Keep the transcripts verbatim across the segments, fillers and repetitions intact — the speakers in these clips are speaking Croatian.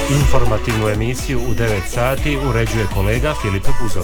Informativnu emisiju u devet sati uređuje kolega Filip Buzov.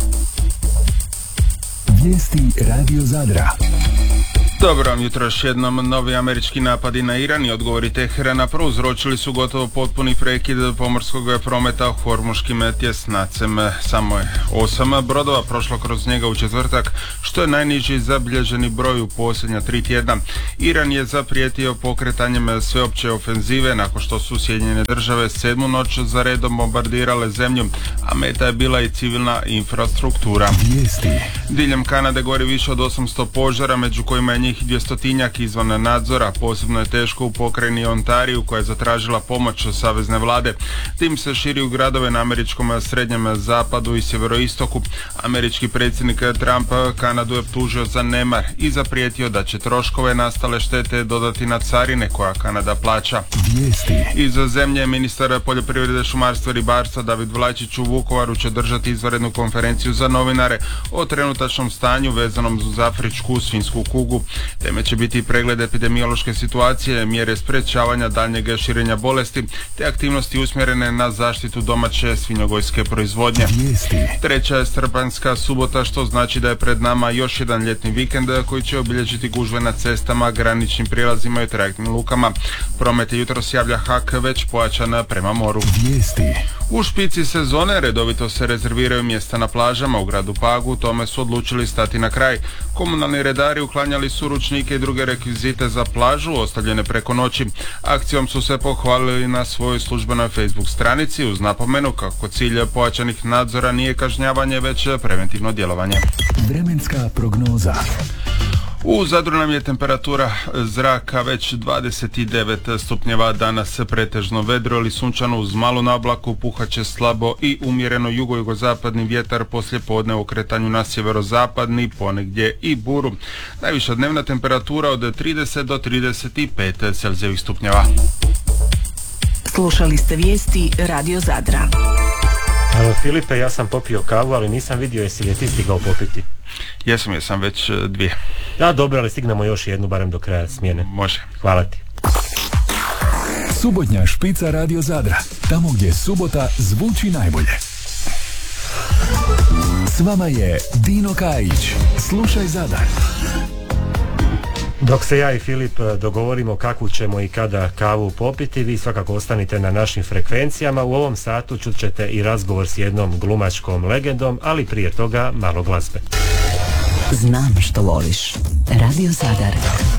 Vijesti Radio Zadra. Dobro vam jutro, još jednom. Novi američki napadi na Iran i odgovori Teherana prouzročili su gotovo potpuni prekid pomorskog prometa hormuškim tjesnacem. Samo je osam brodova prošlo kroz njega u četvrtak, što je najniži zabilježeni broj u posljednja tri tjedna. Iran je zaprijetio pokretanjem sveopće ofenzive nakon što su Sjedinjene države sedmu noć za redom bombardirale zemlju, a meta je bila i civilna infrastruktura. Vijesti. Diljem Kanade gori više od osamsto požara, među kojima je njih dvjestotinjak izvan nadzora. Posebno je teško u pokrajini Ontariju, koja je zatražila pomoć savezne vlade. Tim se širi u gradove na američkom srednjem zapadu i sjeveroistoku. Američki predsjednik Trump Kanadu je optužio za nemar i zaprijetio da će troškove nastale štete dodati na carine koja Kanada plaća. Vijesti. Iz zemlje ministar poljoprivrede, šumarstva i ribarstva David Vlačić u Vukovaru će držati izvanrednu konferenciju za novinare o trenutačnom stanju vezanom uz afričku svinjsku kugu. Teme će biti pregled epidemiološke situacije, mjere sprečavanja daljnjeg širenja bolesti te aktivnosti usmjerene na zaštitu domaće svinjogojske proizvodnje. Vijesti. Treća je srpanjska subota, što znači da je pred nama još jedan ljetni vikend koji će obilježiti gužve na cestama, graničnim prijelazima i trajektnim lukama. Promet je jutros, javlja H A K, već pojačan prema moru. Vijesti. U špici sezone redovito se rezerviraju mjesta na plažama u gradu Pagu, tome su odlučili stati na kraj. Komunalni redari uklanjali su ručnike i druge rekvizite za plažu ostavljene preko noći. Akcijom su se pohvalili na svojoj službenoj Facebook stranici uz napomenu kako cilj pojačanih nadzora nije kažnjavanje, već preventivno djelovanje. Vremenska prognoza. U Zadru nam je temperatura zraka već dvadeset devet stupnjeva, danas pretežno vedro ili sunčano uz malu nablaku, puhaće slabo i umjereno jugo-jugozapadni vjetar, poslije podne u okretanju na sjeverozapadni, ponegdje i buru. Najviša dnevna temperatura od trideset do trideset pet celzijevih stupnjeva. Slušali ste vijesti Radio Zadra. Filipe, ja sam popio kavu, ali nisam vidio jesi li je ti stigao popiti. Jesam, jesam već dvije. Da, dobro, ali stignemo još jednu, barem do kraja smjene. Može. Hvala ti. Subotnja špica Radio Zadra. Tamo gdje subota zvuči najbolje. S vama je Dino Kajić. Slušaj Zadar. Dok se ja i Filip dogovorimo kakvu ćemo i kada kavu popiti, vi svakako ostanite na našim frekvencijama. U ovom satu čut ćete i razgovor s jednom glumačkom legendom, ali prije toga malo glazbe. Znam što voliš. Radio Zadar.